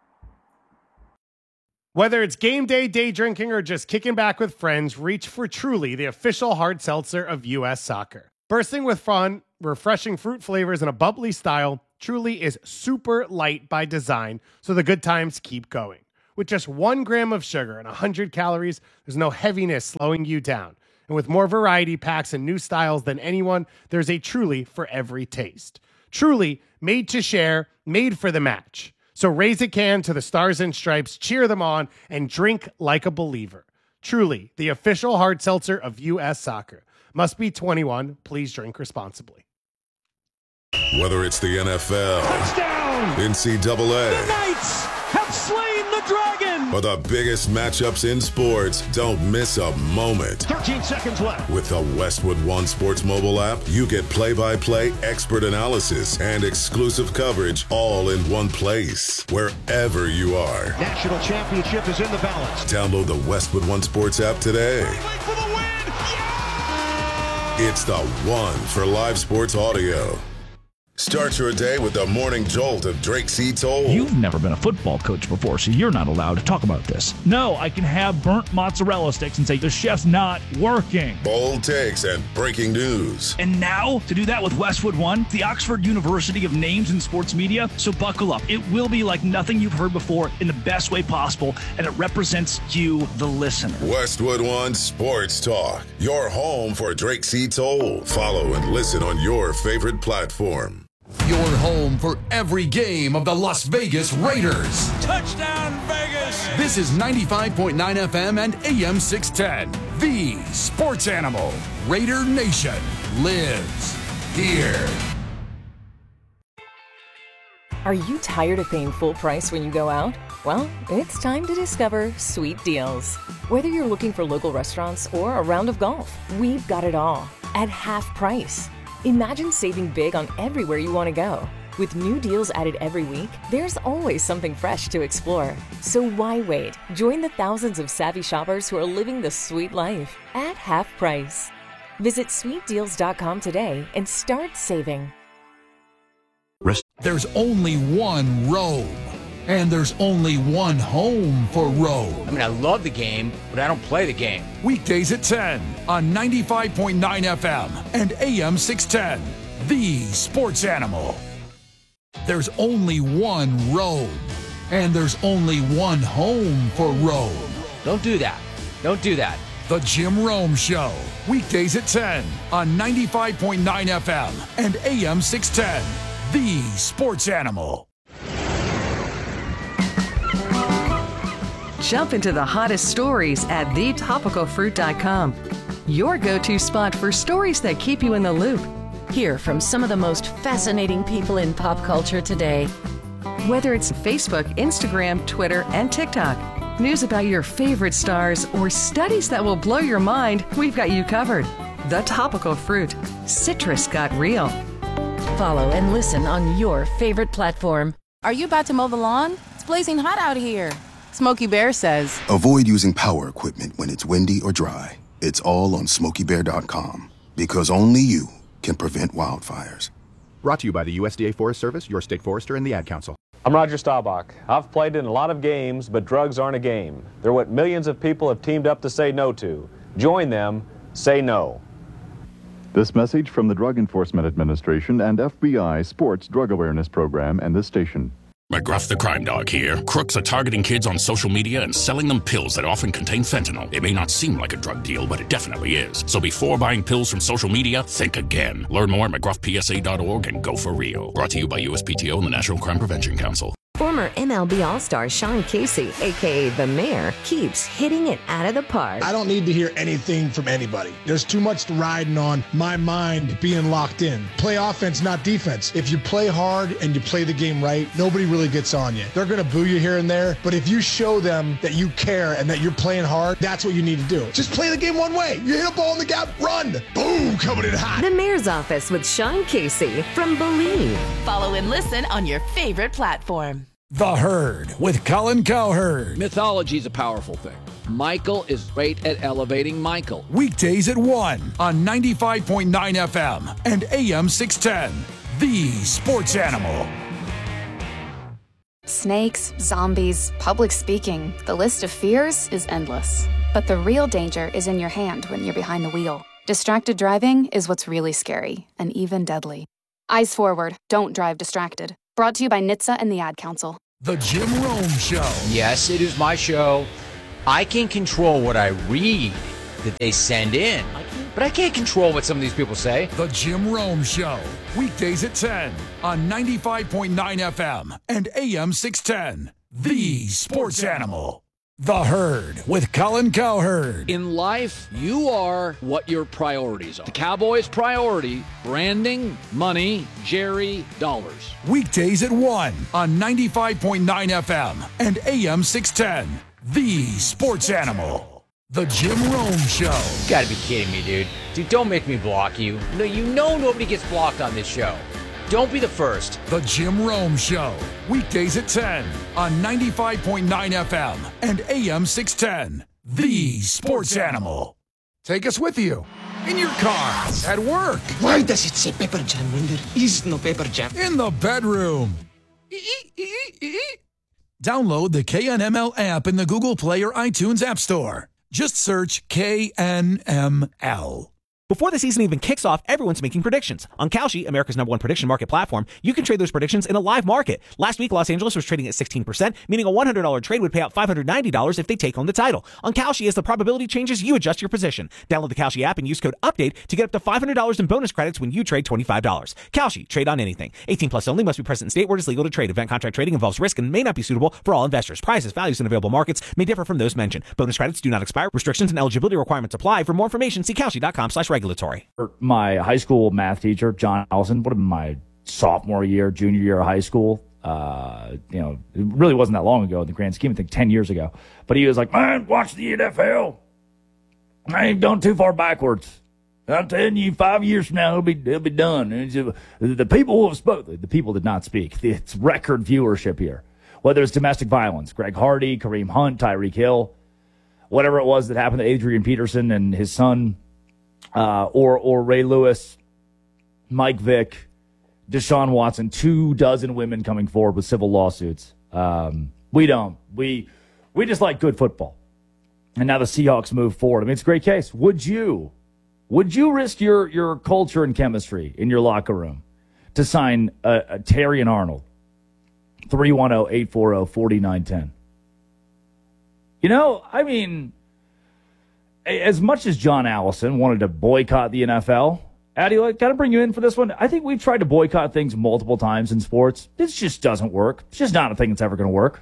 Whether it's game day, day drinking, or just kicking back with friends, reach for Truly, the official hard seltzer of U S Soccer. Bursting with fun, refreshing fruit flavors, and a bubbly style, Truly is super light by design, so the good times keep going. With just one gram of sugar and one hundred calories, there's no heaviness slowing you down. And with more variety packs and new styles than anyone, there's a Truly for every taste. Truly, made to share, made for the match. So raise a can to the Stars and Stripes, cheer them on, and drink like a believer. Truly, the official hard seltzer of U S Soccer. Must be twenty-one. Please drink responsibly. Whether it's the N F L, Touchdown! N C double A, The Knights have slain the dragon! or the biggest matchups in sports, don't miss a moment. thirteen seconds left. With the Westwood One Sports mobile app, you get play-by-play expert analysis and exclusive coverage all in one place, wherever you are. National championship is in the balance. Download the Westwood One Sports app today. For the win! It's the one for live sports audio. Start your day with the morning jolt of Drake C. Toll. You've never been a football coach before, so you're not allowed to talk about this. No, I can have burnt mozzarella sticks and say the chef's not working. Bold takes and breaking news. And now, to do that with Westwood One, the Oxford University of Names in Sports Media, so buckle up. It will be like nothing you've heard before in the best way possible, and it represents you, the listener. Westwood One Sports Talk, your home for Drake C. Toll. Follow and listen on your favorite platform. Your home for every game of the Las Vegas Raiders. Touchdown, Vegas! This is ninety-five point nine F M and A M six ten. The Sports Animal. Raider Nation lives here. Are you tired of paying full price when you go out? Well, it's time to discover Sweet Deals. Whether you're looking for local restaurants or a round of golf, we've got it all at half price. Imagine saving big on everywhere you want to go. With new deals added every week, there's always something fresh to explore. So why wait? Join the thousands of savvy shoppers who are living the sweet life at half price. Visit sweet deals dot com today and start saving. There's only one Rome, and there's only one home for Rome. I mean, I love the game, but I don't play the game. Weekdays at ten on ninety-five point nine F M and A M six ten. The Sports Animal. There's only one Rome, and there's only one home for Rome. Don't do that. Don't do that. The Jim Rome Show. Weekdays at ten on ninety-five point nine F M and A M six ten. The Sports Animal. Jump into the hottest stories at the topical fruit dot com. Your go-to spot for stories that keep you in the loop. Hear from some of the most fascinating people in pop culture today. Whether it's Facebook, Instagram, Twitter, and TikTok, news about your favorite stars, or studies that will blow your mind, we've got you covered. The Topical Fruit. Citrus got real. Follow and listen on your favorite platform. Are you about to mow the lawn? It's blazing hot out here. Smokey Bear says, avoid using power equipment when it's windy or dry. It's all on smokey bear dot com, because only you can prevent wildfires. Brought to you by the U S D A Forest Service, your state forester, and the Ad Council. I'm Roger Staubach. I've played in a lot of games, but drugs aren't a game. They're what millions of people have teamed up to say no to. Join them. Say no. This message from the Drug Enforcement Administration and F B I Sports Drug Awareness Program and this station. McGruff the Crime Dog here. Crooks are targeting kids on social media and selling them pills that often contain fentanyl. It may not seem like a drug deal, but it definitely is. So before buying pills from social media, think again. Learn more at mcgruff p s a dot org and go for real. Brought to you by U S P T O and the National Crime Prevention Council. Former M L B All-Star Sean Casey, a k a. The Mayor, keeps hitting it out of the park. I don't need to hear anything from anybody. There's too much riding on my mind being locked in. Play offense, not defense. If you play hard and you play the game right, nobody really gets on you. They're going to boo you here and there, but if you show them that you care and that you're playing hard, that's what you need to do. Just play the game one way. You hit a ball in the gap, run. Boom, coming in hot. The Mayor's Office with Sean Casey from Believe. Follow and listen on your favorite platform. The Herd with Colin Cowherd. Mythology is a powerful thing. Michael is great at elevating Michael. Weekdays at one on ninety-five point nine F M and A M six ten. The Sports Animal. Snakes, zombies, public speaking. The list of fears is endless. But the real danger is in your hand when you're behind the wheel. Distracted driving is what's really scary and even deadly. Eyes forward. Don't drive distracted. Brought to you by N H T S A and the Ad Council. The Jim Rome Show. Yes, it is my show. I can control what I read that they send in, but I can't control what some of these people say. The Jim Rome Show. Weekdays at ten on ninety-five point nine F M and A M six ten. The Sports Animal. The Herd with Colin Cowherd. In life, you are what your priorities are. The Cowboys' priority, branding, money, Jerry, dollars. Weekdays at one on ninety-five point nine F M and A M six ten. The Sports Animal. The Jim Rome Show. You gotta be kidding me, dude. Dude, don't make me block you. No, you know nobody gets blocked on this show. Don't be the first. The Jim Rome Show. Weekdays at ten on ninety-five point nine F M and A M six ten. The Sports Animal. Take us with you. In your car. At work. Why does it say pepper jam when there is no pepper jam? In the bedroom. Download the K N M L app in the Google Play or iTunes App Store. Just search K N M L. Before the season even kicks off, everyone's making predictions. On Kalshi, America's number one prediction market platform, you can trade those predictions in a live market. Last week, Los Angeles was trading at sixteen percent, meaning a one hundred dollars trade would pay out five hundred ninety dollars if they take home the title. On Kalshi, as the probability changes, you adjust your position. Download the Kalshi app and use code UPDATE to get up to five hundred dollars in bonus credits when you trade twenty-five dollars. Kalshi, trade on anything. eighteen plus only, must be present in state where it is legal to trade. Event contract trading involves risk and may not be suitable for all investors. Prices, values, and available markets may differ from those mentioned. Bonus credits do not expire. Restrictions and eligibility requirements apply. For more information, see Kalshi.com slash regulatory. My high school math teacher, John Allison, would have been my sophomore year, junior year of high school. Uh, you know, it really wasn't that long ago in the grand scheme, I think ten years ago. But he was like, man, watch the N F L. I ain't gone too far backwards. I'm telling you, five years from now, it'll be, it'll be done. And just, the people who have spoken, the people did not speak. It's record viewership here. Whether it's domestic violence, Greg Hardy, Kareem Hunt, Tyreek Hill, whatever it was that happened to Adrian Peterson and his son, Uh, or or Ray Lewis, Mike Vick, Deshaun Watson, two dozen women coming forward with civil lawsuits. Um, we don't. We we just like good football. And now the Seahawks move forward. I mean, it's a great case. Would you would you risk your your culture and chemistry in your locker room to sign a, a Terry and Arnold? three one zero, eight four zero, four nine one zero. You know, I mean, as much as John Allison wanted to boycott the N F L, Addy, like, got to bring you in for this one. I think we've tried to boycott things multiple times in sports. This just doesn't work. It's just not a thing that's ever going to work.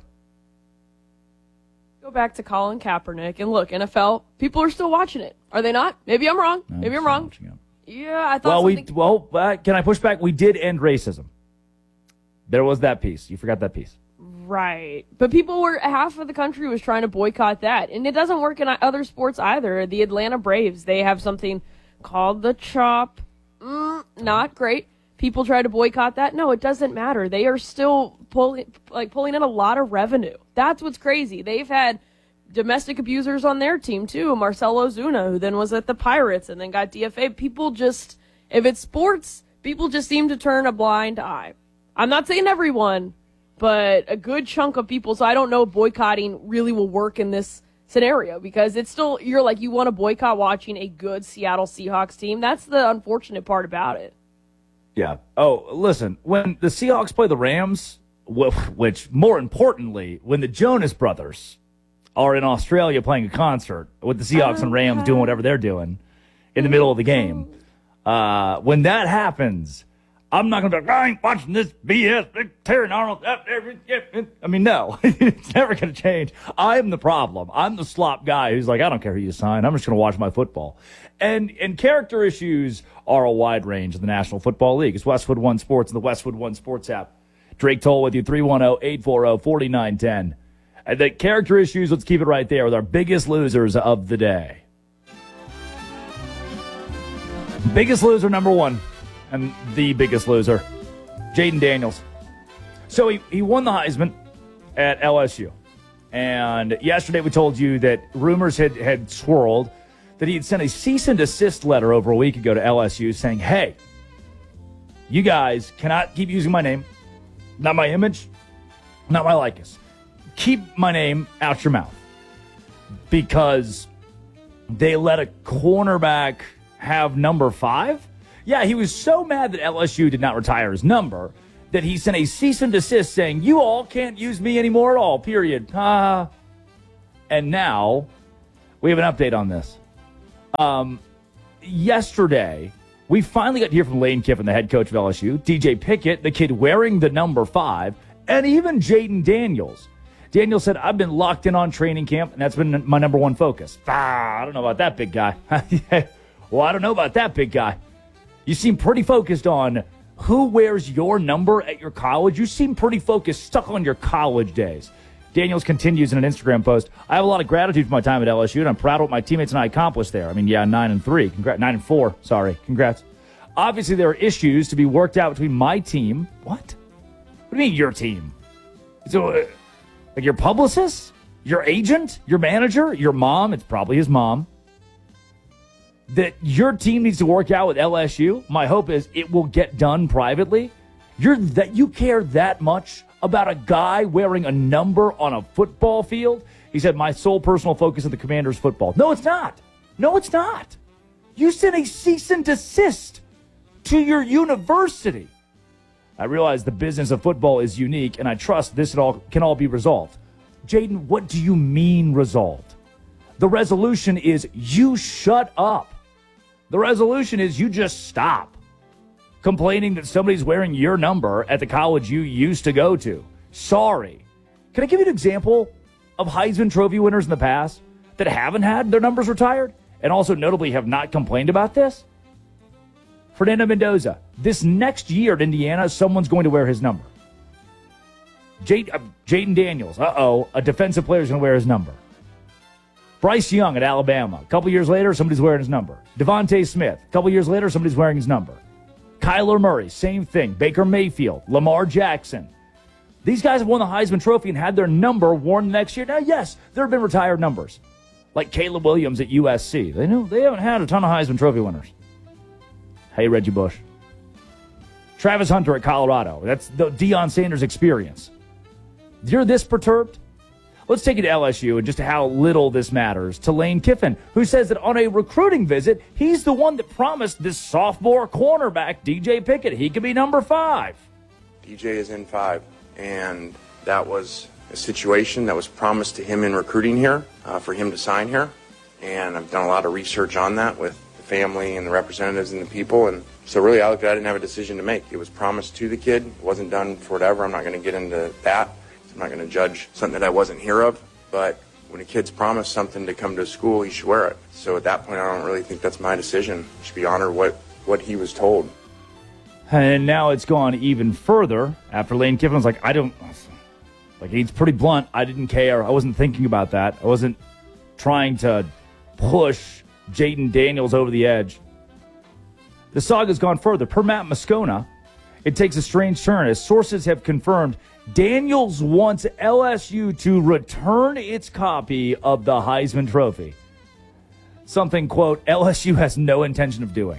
Go back to Colin Kaepernick and look, N F L, people are still watching it. Are they not? Maybe I'm wrong. No, Maybe I'm wrong. Yeah, I thought well, something... we well, uh, can I push back? We did end racism. There was that piece. You forgot that piece. Right. But people were, half of the country was trying to boycott that. And it doesn't work in other sports either. The Atlanta Braves, they have something called the chop. Mm, not great. People try to boycott that. No, it doesn't matter. They are still pulling, like pulling in a lot of revenue. That's what's crazy. They've had domestic abusers on their team too. Marcelo Zuna, who then was at the Pirates and then got D F A. People just, if it's sports, people just seem to turn a blind eye. I'm not saying everyone, but a good chunk of people. So I don't know if boycotting really will work in this scenario because it's still, you're like, you want to boycott watching a good Seattle Seahawks team. That's the unfortunate part about it. Yeah. Oh, listen, when the Seahawks play the Rams, which more importantly, when the Jonas Brothers are in Australia playing a concert with the Seahawks and Rams doing whatever they're doing in the middle of the game, uh, when that happens, I'm not going to be like, I ain't watching this B S. Terry Arnold. I mean, no. It's never going to change. I'm the problem. I'm the slop guy who's like, I don't care who you sign. I'm just going to watch my football. And and character issues are a wide range in the National Football League. It's Westwood One Sports and the Westwood One Sports app. Drake Toll with you, three one zero, eight four zero, four nine one zero. And the character issues, let's keep it right there, with our biggest losers of the day. Biggest loser number one. And the biggest loser, Jaden Daniels. So he, he won the Heisman at L S U. And yesterday we told you that rumors had, had swirled that he had sent a cease and desist letter over a week ago to L S U saying, hey, you guys cannot keep using my name, not my image, not my likeness. Keep my name out your mouth. Because they let a cornerback have number five? Yeah, he was so mad that L S U did not retire his number that he sent a cease and desist saying, you all can't use me anymore at all, period. Ah. And now we have an update on this. Um, yesterday, we finally got to hear from Lane Kiffin, the head coach of L S U, D J Pickett, the kid wearing the number five, and even Jaden Daniels. Daniels said, I've been locked in on training camp, and that's been my number one focus. Ah, I don't know about that, big guy. Well, I don't know about that, big guy. You seem pretty focused on who wears your number at your college. You seem pretty focused, stuck on your college days. Daniels continues in an Instagram post, I have a lot of gratitude for my time at L S U, and I'm proud of what my teammates and I accomplished there. I mean, yeah, nine and three. Congrats. Nine and four. Sorry. Congrats. Obviously, there are issues to be worked out between my team. What? What do you mean, your team? So, uh, like your publicist? Your agent? Your manager? Your mom? It's probably his mom. That your team needs to work out with L S U. My hope is it will get done privately. You're that you care that much about a guy wearing a number on a football field? He said, my sole personal focus of the Commanders football. No, it's not. No, it's not. You sent a cease and desist to your university. I realize the business of football is unique, and I trust this all can all be resolved. Jaden, what do you mean resolved? The resolution is you shut up. The resolution is you just stop complaining that somebody's wearing your number at the college you used to go to. Sorry. Can I give you an example of Heisman Trophy winners in the past that haven't had their numbers retired and also notably have not complained about this? Fernando Mendoza. This next year at Indiana, someone's going to wear his number. Jade, uh, Jaden Daniels. Uh-oh. A defensive player's going to wear his number. Bryce Young at Alabama. A couple years later, somebody's wearing his number. Devontae Smith. A couple years later, somebody's wearing his number. Kyler Murray, same thing. Baker Mayfield, Lamar Jackson. These guys have won the Heisman Trophy and had their number worn the next year. Now, yes, there have been retired numbers, like Caleb Williams at U S C. They know they haven't had a ton of Heisman Trophy winners. Hey, Reggie Bush. Travis Hunter at Colorado. That's the Deion Sanders experience. You're this perturbed? Let's take it to L S U and just how little this matters to Lane Kiffin, who says that on a recruiting visit, he's the one that promised this sophomore cornerback, D J Pickett, he could be number five. D J is in five, and that was a situation that was promised to him in recruiting here uh, for him to sign here, and I've done a lot of research on that with the family and the representatives and the people, and so really I looked at it, I didn't have a decision to make. It was promised to the kid. It wasn't done for whatever. I'm not going to get into that. I'm not going to judge something that I wasn't here of, but when a kid's promised something to come to school, he should wear it. So at that point, I don't really think that's my decision. I should be honored what, what he was told. And now it's gone even further after Lane Kiffin was like, I don't, like he's pretty blunt. I didn't care. I wasn't thinking about that. I wasn't trying to push Jaden Daniels over the edge. The saga's gone further. Per Matt Moscona, it takes a strange turn as sources have confirmed Daniels wants L S U to return its copy of the Heisman Trophy. Something, quote, L S U has no intention of doing.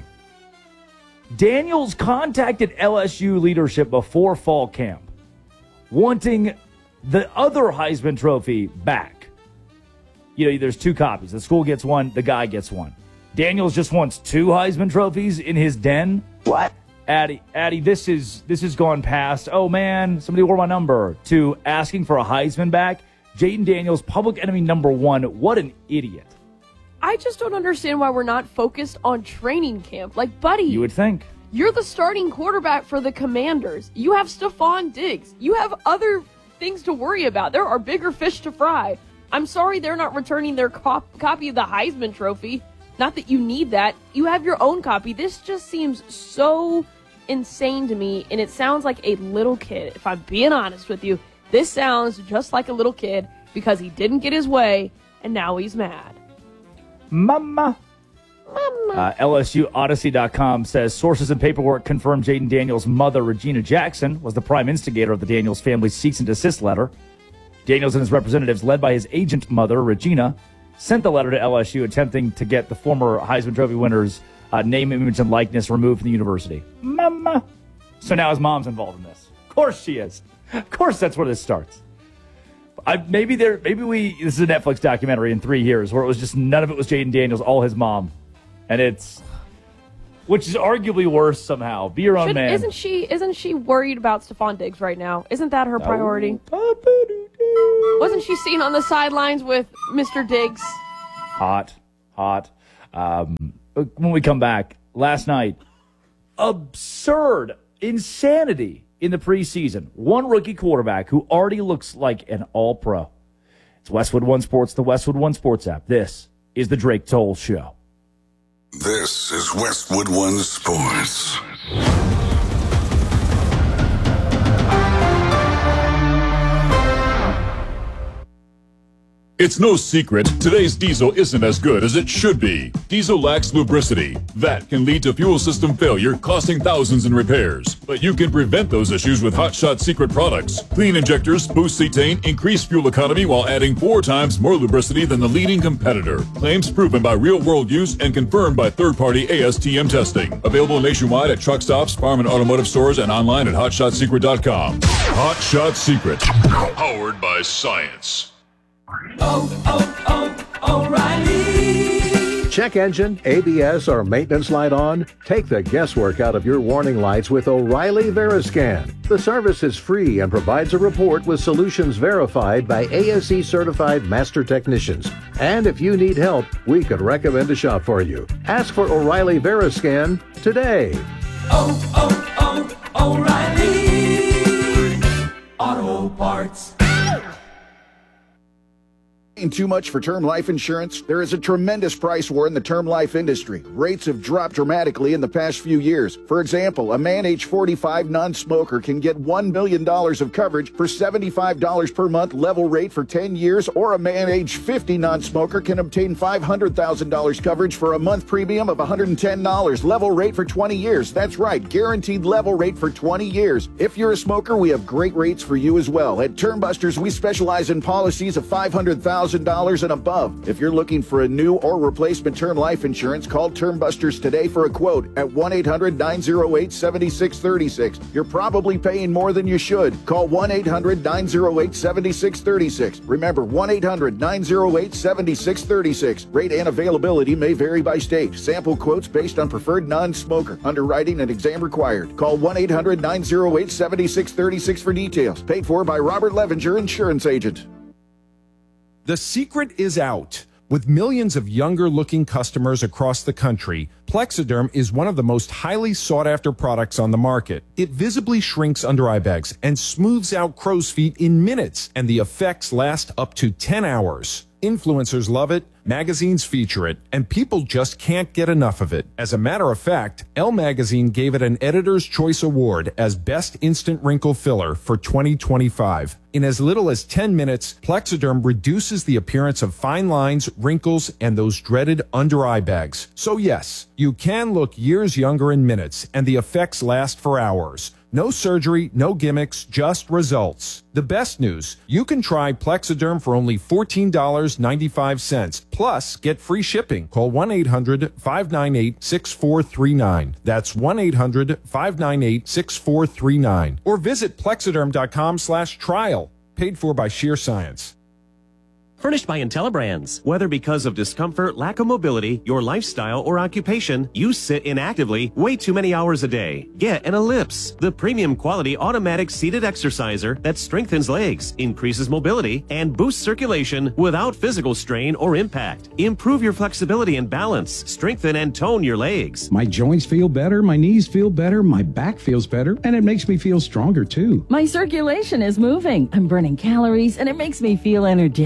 Daniels contacted L S U leadership before fall camp, wanting the other Heisman Trophy back. You know, there's two copies. The school gets one, the guy gets one. Daniels just wants two Heisman Trophies in his den. What? Addy, Addy, this is this has gone past, oh man, somebody wore my number, to asking for a Heisman back. Jaden Daniels, public enemy number one. What an idiot. I just don't understand why we're not focused on training camp. Like, buddy. You would think. You're the starting quarterback for the Commanders. You have Stephon Diggs. You have other things to worry about. There are bigger fish to fry. I'm sorry they're not returning their cop- copy of the Heisman Trophy. Not that you need that. You have your own copy. This just seems so insane to me, and it sounds like a little kid. If I'm being honest with you, this sounds just like a little kid because he didn't get his way, and now he's mad. Mama. Mama. Uh, L S U Odyssey dot com says sources and paperwork confirm Jaden Daniels' mother, Regina Jackson, was the prime instigator of the Daniels family cease and desist letter. Daniels and his representatives, led by his agent mother, Regina, sent the letter to L S U attempting to get the former Heisman Trophy winner's uh, name, image, and likeness removed from the university. Mama. So now his mom's involved in this. Of course she is. Of course that's where this starts. I, maybe there. Maybe we. This is a Netflix documentary in three years where it was just none of it was Jaden Daniels, all his mom, and it's, which is arguably worse somehow. Be your own Should, man. Isn't she? Isn't she worried about Stephon Diggs right now? Isn't that her priority? Oh, Wasn't she seen on the sidelines with Mister Diggs? Hot, hot. Um, when we come back last night, absurd insanity. In the preseason, one rookie quarterback who already looks like an all-pro. It's Westwood One Sports, the Westwood One Sports app. This is the Drake Toll Show. This is Westwood One Sports. It's no secret, today's diesel isn't as good as it should be. Diesel lacks lubricity. That can lead to fuel system failure, costing thousands in repairs. But you can prevent those issues with Hot Shot Secret products. Clean injectors boost cetane, increase fuel economy while adding four times more lubricity than the leading competitor. Claims proven by real-world use and confirmed by third-party A S T M testing. Available nationwide at truck stops, farm and automotive stores, and online at hot shot secret dot com. Hot Shot Secret. Powered by science. Oh, oh, oh, O'Reilly. Check engine, A B S, or maintenance light on? Take the guesswork out of your warning lights with O'Reilly Veriscan. The service is free and provides a report with solutions verified by A S E certified master technicians. And if you need help, we could recommend a shop for you. Ask for O'Reilly Veriscan today. Oh, oh, oh, O'Reilly Auto Parts. Paying too much for term life insurance? There is a tremendous price war in the term life industry. Rates have dropped dramatically in the past few years. For example, a man age forty-five non-smoker can get one million dollars of coverage for seventy-five dollars per month level rate for ten years, or a man age fifty non-smoker can obtain five hundred thousand dollars coverage for a month premium of one hundred ten dollars level rate for twenty years. That's right, guaranteed level rate for twenty years. If you're a smoker, we have great rates for you as well. At Term Busters, we specialize in policies of five hundred thousand dollars and above. If you're looking for a new or replacement term life insurance, call Term Busters today for a quote at one eight hundred nine oh eight seven six three six. You're probably paying more than you should. Call one eight hundred nine oh eight seven six three six. Remember, one eight hundred nine oh eight seven six three six. Rate and availability may vary by state. Sample quotes based on preferred non-smoker. Underwriting and exam required. Call one eight hundred nine oh eight seven six three six for details. Paid for by Robert Levenger, insurance agent. The secret is out. With millions of younger-looking customers across the country, Plexiderm is one of the most highly sought-after products on the market. It visibly shrinks under-eye bags and smooths out crow's feet in minutes, and the effects last up to ten hours. Influencers love it, magazines feature it, and people just can't get enough of it. As a matter of fact, Elle Magazine gave it an Editor's Choice Award as Best Instant Wrinkle Filler for twenty twenty-five. In as little as ten minutes, Plexiderm reduces the appearance of fine lines, wrinkles, and those dreaded under-eye bags. So yes, you can look years younger in minutes, and the effects last for hours. No surgery, no gimmicks, just results. The best news, you can try Plexiderm for only fourteen dollars and ninety-five cents. Plus, get free shipping. Call one eight hundred five nine eight six four three nine. That's one eight hundred five nine eight six four three nine. Or visit plexiderm.com slash trial. Paid for by Sheer Science. Furnished by IntelliBrands. Whether because of discomfort, lack of mobility, your lifestyle, or occupation, you sit inactively way too many hours a day. Get an Ellipse, the premium quality automatic seated exerciser that strengthens legs, increases mobility, and boosts circulation without physical strain or impact. Improve your flexibility and balance, strengthen and tone your legs. My joints feel better, my knees feel better, my back feels better, and it makes me feel stronger too. My circulation is moving. I'm burning calories, and it makes me feel energetic.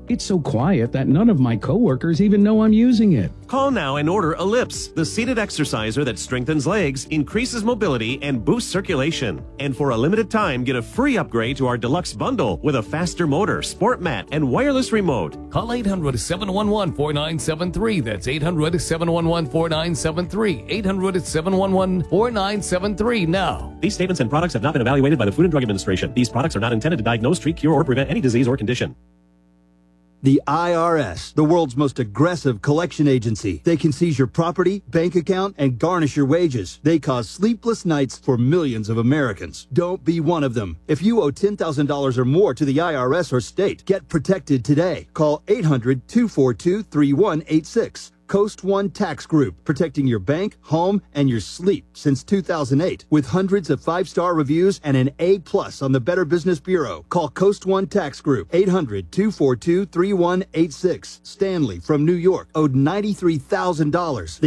It's so quiet that none of my coworkers even know I'm using it. Call now and order Ellipse, the seated exerciser that strengthens legs, increases mobility, and boosts circulation. And for a limited time, get a free upgrade to our deluxe bundle with a faster motor, sport mat, and wireless remote. Call eight hundred, seven one one, four nine seven three. That's eight hundred, seven one one, four nine seven three. eight hundred, seven one one, four nine seven three now. These statements and products have not been evaluated by the Food and Drug Administration. These products are not intended to diagnose, treat, cure, or prevent any disease or condition. The I R S, the world's most aggressive collection agency. They can seize your property, bank account, and garnish your wages. They cause sleepless nights for millions of Americans. Don't be one of them. If you owe ten thousand dollars or more to the I R S or state, get protected today. Call eight hundred, two four two, three one eight six. Coast One Tax Group, protecting your bank, home, and your sleep since two thousand eight. With hundreds of five-star reviews and an A plus on the Better Business Bureau. Call Coast One Tax Group, eight hundred, two four two, three one eight six. Stanley from New York owed ninety-three thousand dollars.